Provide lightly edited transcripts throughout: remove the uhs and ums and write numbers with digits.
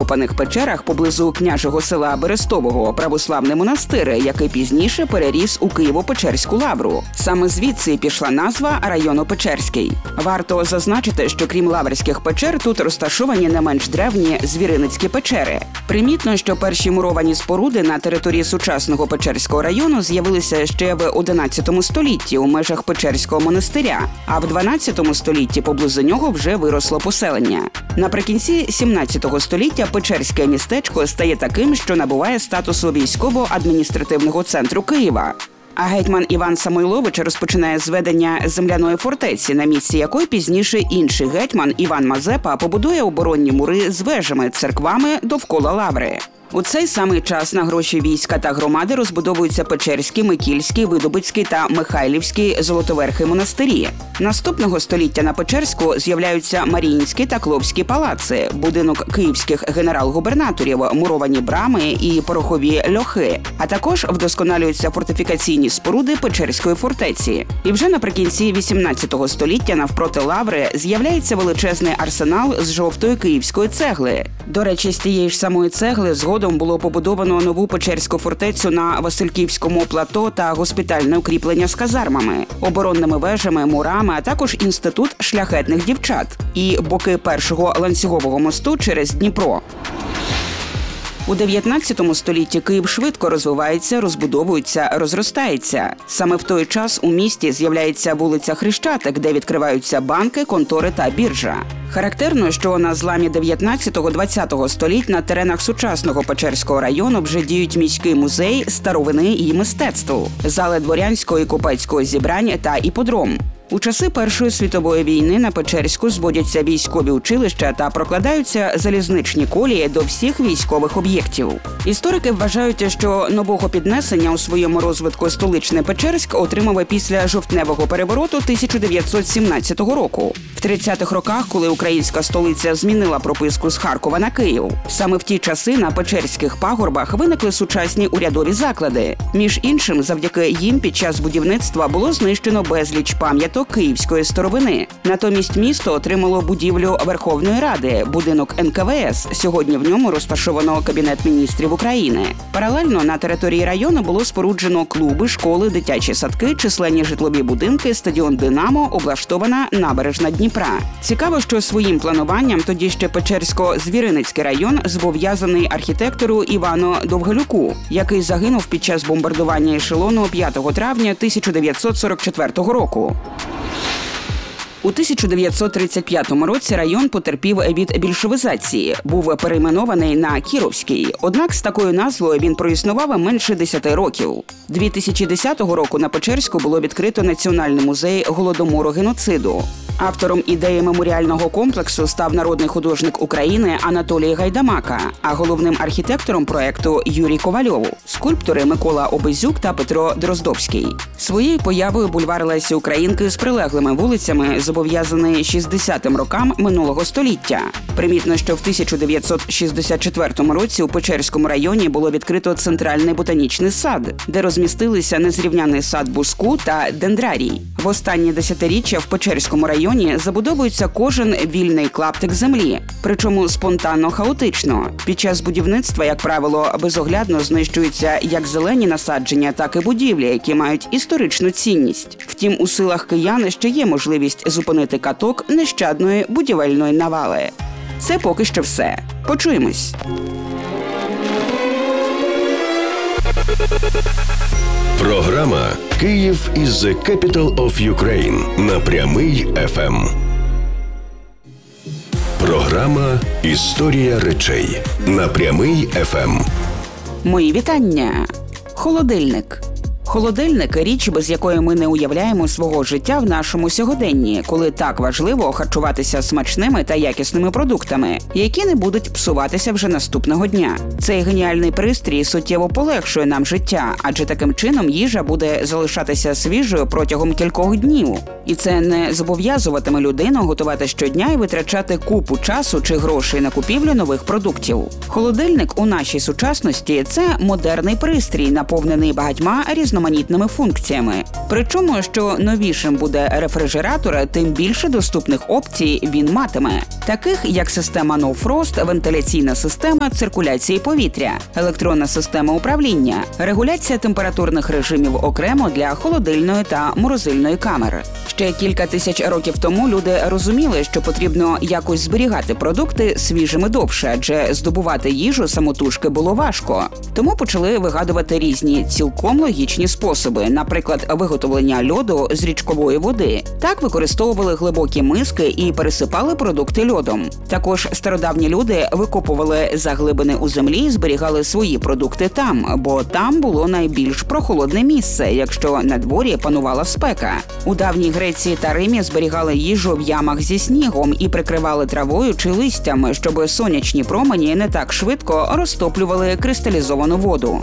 викопаних печерах поблизу княжого села Берестового православний монастир, який пізніше переріс у Києво-Печерську лавру. Саме звідси пішла назва району Печерський. Варто зазначити, що крім лаврських печер, тут розташовані не менш древні звіриницькі печери. Примітно, що перші муровані споруди на території сучасного Печерського району з'явилися ще в 11 столітті у межах Печерського монастиря, а в 12 столітті поблизу нього вже виросло поселення. Наприкінці 17 століття Печерське містечко стає таким, що набуває статусу військово-адміністративного центру Києва. А гетьман Іван Самойлович розпочинає зведення земляної фортеці, на місці якої пізніше інший гетьман Іван Мазепа побудує оборонні мури з вежами, церквами довкола лаври. У цей самий час на гроші війська та громади розбудовуються Печерський, Микільський, Видобицький та Михайлівський Золотоверхий монастирі. Наступного століття на Печерську з'являються Маріїнський та Кловський палаци, будинок київських генерал-губернаторів, муровані брами і порохові льохи, а також вдосконалюються фортифікаційні споруди Печерської фортеці. І вже наприкінці 18 століття навпроти лаври з'являється величезний арсенал з жовтої київської цегли. До речі, з тієї ж самої цегли згодом було побудовано нову Печерську фортецю на Васильківському плато та госпітальне укріплення з казармами, оборонними вежами, мурами, а також інститут шляхетних дівчат і боки першого ланцюгового мосту через Дніпро. У 19 столітті Київ швидко розвивається, розбудовується, розростається. Саме в той час у місті з'являється вулиця Хрещатик, де відкриваються банки, контори та біржа. Характерно, що на зламі 19-20 століть на теренах сучасного Печерського району вже діють міський музей старовини і мистецтв, зали дворянського і купецького зібрань та іподром. У часи Першої світової війни на Печерську зводяться військові училища та прокладаються залізничні колії до всіх військових об'єктів. Історики вважають, що нового піднесення у своєму розвитку столичний Печерськ отримав після жовтневого перевороту 1917 року. В 30-х роках, коли українська столиця змінила прописку з Харкова на Київ, саме в ті часи на Печерських пагорбах виникли сучасні урядові заклади. Між іншим, завдяки їм під час будівництва було знищено безліч пам'яток київської старовини. Натомість місто отримало будівлю Верховної Ради, будинок НКВС. Сьогодні в ньому розташовано Кабінет міністрів України. Паралельно на території району було споруджено клуби, школи, дитячі садки, численні житлові будинки, стадіон «Динамо», облаштована набережна Дніпра. Цікаво, що своїм плануванням тоді ще Печерсько-Звіриницький район зобов'язаний архітектору Івану Довгалюку, який загинув під час бомбардування ешелону 5 травня 1944 року. У 1935 році район потерпів від більшовизації, був перейменований на Кіровський. Однак з такою назвою він проіснував менше 10 років. 2010 року на Печерську було відкрито Національний музей Голодомору-геноциду. Автором ідеї меморіального комплексу став народний художник України Анатолій Гайдамака, а головним архітектором проекту Юрій Ковальов, скульптори Микола Обезюк та Петро Дроздовський. Своєю появою бульвар Лесі Українки з прилеглими вулицями зобов'язаний 60-м рокам минулого століття. Примітно, що в 1964 році у Печерському районі було відкрито Центральний ботанічний сад, де розмістилися незрівняний сад буску та дендрарій. В останні десятиріччя в Печерському районі забудовується кожен вільний клаптик землі, причому спонтанно-хаотично. Під час будівництва, як правило, безоглядно знищуються як зелені насадження, так і будівлі, які мають історичну цінність. Втім, у силах киян ще є можливість зупинити каток нещадної будівельної навали. Це поки що все. Почуємось. Програма «Київ is the capital of Ukraine» на Прямий ФМ. Програма «Історія речей» на Прямий ФМ. Мої вітання. Холодильник. Холодильник – річ, без якої ми не уявляємо свого життя в нашому сьогоденні, коли так важливо харчуватися смачними та якісними продуктами, які не будуть псуватися вже наступного дня. Цей геніальний пристрій суттєво полегшує нам життя, адже таким чином їжа буде залишатися свіжою протягом кількох днів. І це не зобов'язуватиме людину готувати щодня і витрачати купу часу чи грошей на купівлю нових продуктів. Холодильник у нашій сучасності – це модерний пристрій, наповнений багатьма різноманітними різноманітними функціями. Причому, що новішим буде рефрижератор, тим більше доступних опцій він матиме, таких як система No Frost, вентиляційна система циркуляції повітря, електронна система управління, регуляція температурних режимів окремо для холодильної та морозильної камер. Ще кілька тисяч років тому люди розуміли, що потрібно якось зберігати продукти свіжими довше, адже здобувати їжу самотужки було важко. Тому почали вигадувати різні цілком логічні способи, наприклад, виготовлення льоду з річкової води. Так використовували глибокі миски і пересипали продукти льодом. Також стародавні люди викопували заглибини у землі і зберігали свої продукти там, бо там було найбільш прохолодне місце, якщо на дворі панувала спека. У давній Греції та Римі зберігали їжу в ямах зі снігом і прикривали травою чи листям, щоб сонячні промені не так швидко розтоплювали кристалізовану воду.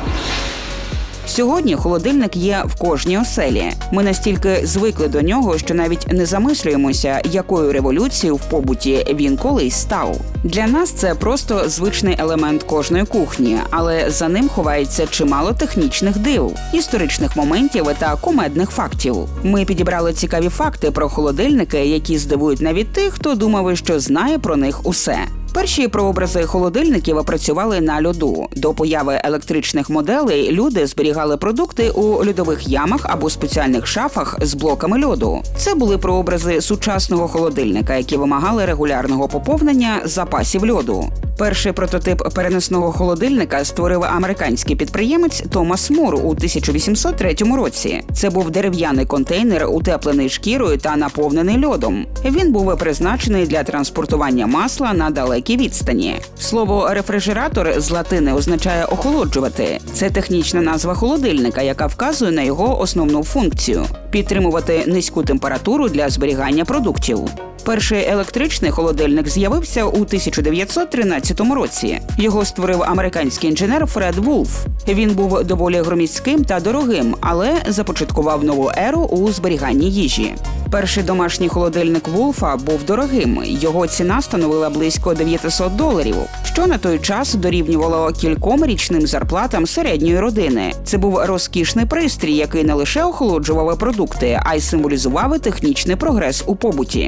Сьогодні холодильник є в кожній оселі. Ми настільки звикли до нього, що навіть не замислюємося, якою революцією в побуті він колись став. Для нас це просто звичний елемент кожної кухні, але за ним ховається чимало технічних див, історичних моментів та кумедних фактів. Ми підібрали цікаві факти про холодильники, які здивують навіть тих, хто думав, що знає про них усе. Перші прообрази холодильників працювали на льоду. До появи електричних моделей люди зберігали продукти у льодових ямах або спеціальних шафах з блоками льоду. Це були прообрази сучасного холодильника, які вимагали регулярного поповнення запасів льоду. Перший прототип переносного холодильника створив американський підприємець Томас Мур у 1803 році. Це був дерев'яний контейнер, утеплений шкірою та наповнений льодом. Він був призначений для транспортування масла на далекій відстані. Слово «рефрижератор» з латини означає «охолоджувати». Це технічна назва холодильника, яка вказує на його основну функцію – підтримувати низьку температуру для зберігання продуктів. Перший електричний холодильник з'явився у 1913 році. Його створив американський інженер Фред Вулф. Він був доволі громіздким та дорогим, але започаткував нову еру у зберіганні їжі. Перший домашній холодильник Вулфа був дорогим. Його ціна становила близько $900, що на той час дорівнювало кільком річним зарплатам середньої родини. Це був розкішний пристрій, який не лише охолоджував продукти, а й символізував технічний прогрес у побуті.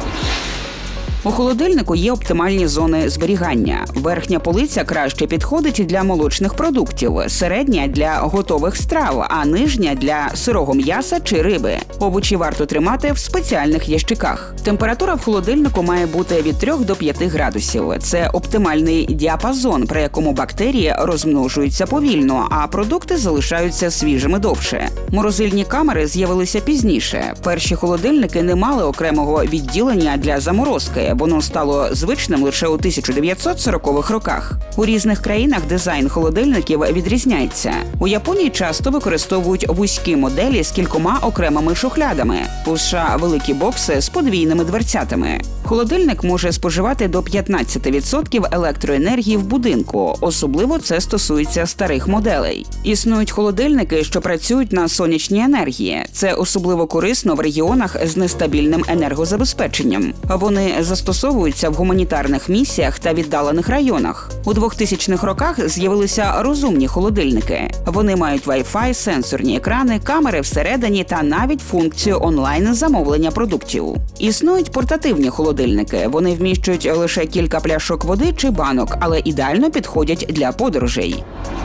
У холодильнику є оптимальні зони зберігання. Верхня полиця краще підходить для молочних продуктів, середня – для готових страв, а нижня – для сирого м'яса чи риби. Овочі варто тримати в спеціальних ящиках. Температура в холодильнику має бути від 3 до 5 градусів. Це оптимальний діапазон, при якому бактерії розмножуються повільно, а продукти залишаються свіжими довше. Морозильні камери з'явилися пізніше. Перші холодильники не мали окремого відділення для заморозки. Воно стало звичним лише у 1940-х роках. У різних країнах дизайн холодильників відрізняється. У Японії часто використовують вузькі моделі з кількома окремими шухлядами. У США – великі бокси з подвійними дверцятами. Холодильник може споживати до 15% електроенергії в будинку. Особливо це стосується старих моделей. Існують холодильники, що працюють на сонячній енергії. Це особливо корисно в регіонах з нестабільним енергозабезпеченням. Вони застосовуються в гуманітарних місіях та віддалених районах. У 2000-х роках з'явилися розумні холодильники. Вони мають Wi-Fi, сенсорні екрани, камери всередині та навіть функцію онлайн-замовлення продуктів. Існують портативні холодильники. Вони вміщують лише кілька пляшок води чи банок, але ідеально підходять для подорожей.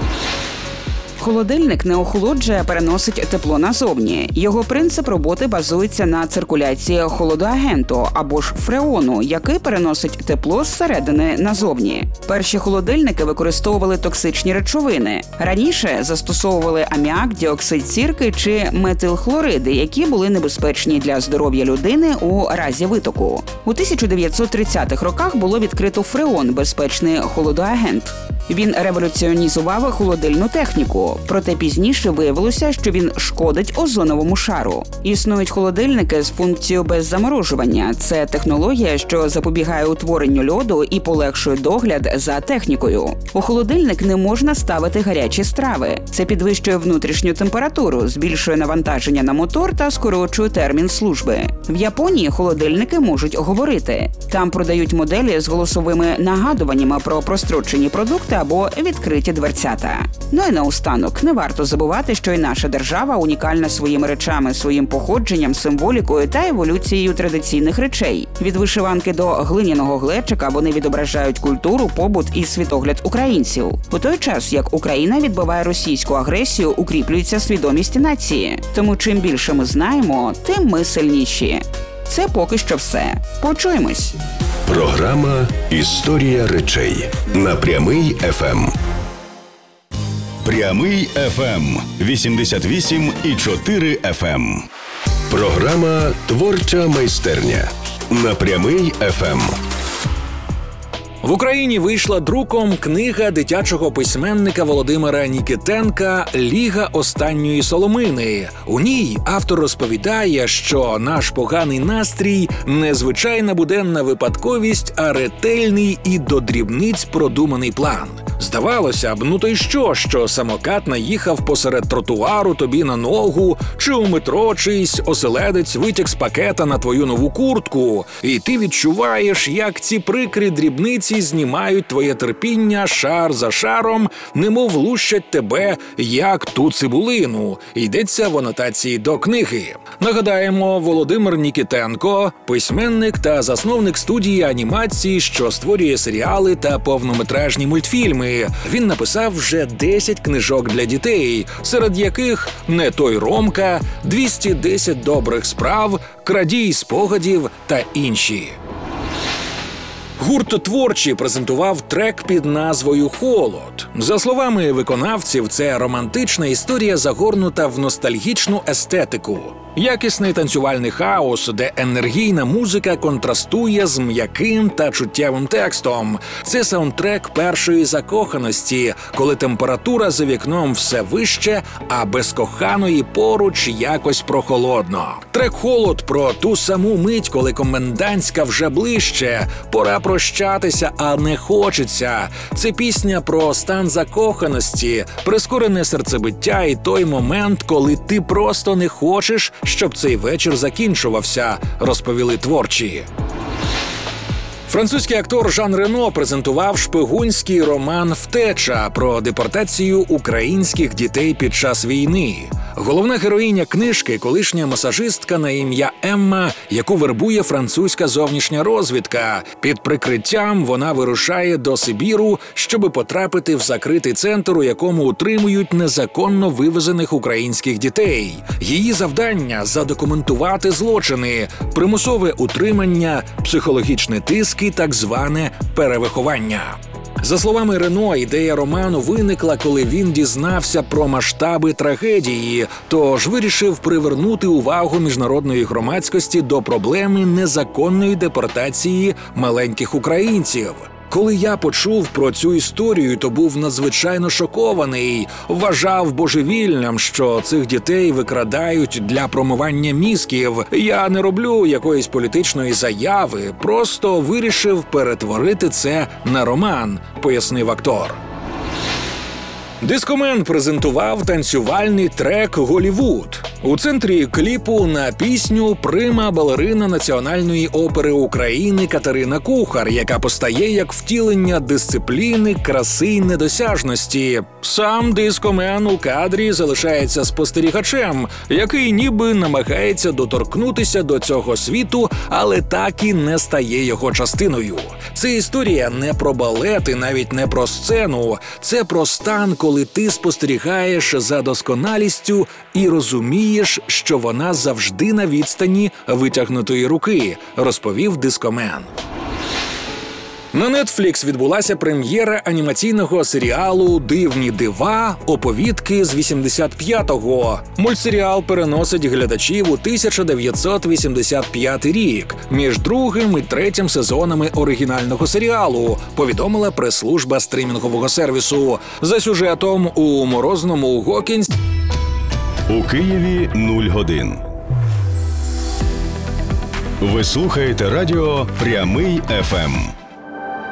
Холодильник не охолоджує, а переносить тепло назовні. Його принцип роботи базується на циркуляції холодоагенту або ж фреону, який переносить тепло зсередини назовні. Перші холодильники використовували токсичні речовини. Раніше застосовували аміак, діоксид сірки чи метилхлориди, які були небезпечні для здоров'я людини у разі витоку. У 1930-х роках було відкрито фреон – безпечний холодоагент. Він революціонізував холодильну техніку, проте пізніше виявилося, що він шкодить озоновому шару. Існують холодильники з функцією беззаморожування. Це технологія, що запобігає утворенню льоду і полегшує догляд за технікою. У холодильник не можна ставити гарячі страви. Це підвищує внутрішню температуру, збільшує навантаження на мотор та скорочує термін служби. В Японії холодильники можуть говорити. Там продають моделі з голосовими нагадуваннями про прострочені продукти кошти або відкриті дверцята. Ну і наостанок, не варто забувати, що і наша держава унікальна своїми речами, своїм походженням, символікою та еволюцією традиційних речей. Від вишиванки до глиняного глечика вони відображають культуру, побут і світогляд українців. У той час, як Україна відбиває російську агресію, укріплюється свідомість нації. Тому чим більше ми знаємо, тим ми сильніші. Це поки що все. Почуємось. Програма «Історія речей» на Прямий ФМ. Прямий ФМ 88,4 FM. Програма «Творча майстерня» на Прямий ФМ. В Україні вийшла друком книга дитячого письменника Володимира Нікітенка «Ліга останньої соломини». У ній автор розповідає, що наш поганий настрій – не звичайна буденна випадковість, а ретельний і до дрібниць продуманий план. Здавалося б, ну то й що самокат наїхав посеред тротуару тобі на ногу, чи у метро чийсь оселедець витяг з пакета на твою нову куртку, і ти відчуваєш, як ці прикрі дрібниці знімають твоє терпіння шар за шаром, немов лущать тебе, як ту цибулину. Йдеться в анотації до книги. Нагадаємо, Володимир Нікітенко – письменник та засновник студії анімації, що створює серіали та повнометражні мультфільми. Він написав вже 10 книжок для дітей, серед яких «Не той Ромка», «210 добрих справ», «Крадій спогадів» та інші. Гурт «Творчі» презентував трек під назвою «Холод». За словами виконавців, це романтична історія, загорнута в ностальгічну естетику. Якісний танцювальний хаос, де енергійна музика контрастує з м'яким та чуттєвим текстом. Це саундтрек першої закоханості, коли температура за вікном все вище, а без коханої поруч якось прохолодно. Трек «Холод» про ту саму мить, коли комендантська вже ближче, пора прощатися, а не хочеться. Це пісня про стан закоханості, прискорене серцебиття і той момент, коли ти просто не хочеш, щоб цей вечір закінчувався, розповіли «Творчі». Французький актор Жан Рено презентував шпигунський роман «Втеча» про депортацію українських дітей під час війни. Головна героїня книжки – колишня масажистка на ім'я Емма, яку вербує французька зовнішня розвідка. Під прикриттям вона вирушає до Сибіру, щоби потрапити в закритий центр, у якому утримують незаконно вивезених українських дітей. Її завдання – задокументувати злочини, примусове утримання, психологічний тиск і так зване перевиховання. За словами Рено, ідея роману виникла, коли він дізнався про масштаби трагедії, тож вирішив привернути увагу міжнародної громадськості до проблеми незаконної депортації маленьких українців. Коли я почув про цю історію, то був надзвичайно шокований. Вважав божевільним, що цих дітей викрадають для промивання мізків. Я не роблю якоїсь політичної заяви, просто вирішив перетворити це на роман, пояснив актор. Дискомен презентував танцювальний трек «Голлівуд». У центрі кліпу на пісню прима-балерина Національної опери України Катерина Кухар, яка постає як втілення дисципліни, краси й недосяжності. Сам дискомен у кадрі залишається спостерігачем, який ніби намагається доторкнутися до цього світу, але так і не стає його частиною. Це історія не про балет і навіть не про сцену. Це про стан, коли ти спостерігаєш за досконалістю і розумієш, що вона завжди на відстані витягнутої руки, розповів дискомен. На Netflix відбулася прем'єра анімаційного серіалу «Дивні дива. Оповідки з 85-го». Мультсеріал переносить глядачів у 1985 рік, між другим і третім сезонами оригінального серіалу, повідомила прес-служба стрімінгового сервісу. За сюжетом у морозному Гокінсі У Києві 0 годин. Ви слухаєте радіо «Прямий ФМ».